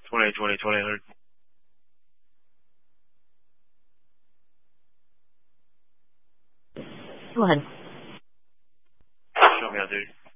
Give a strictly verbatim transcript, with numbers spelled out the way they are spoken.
twenty, twenty, twenty, one hundred. Go ahead. Show me how, dude.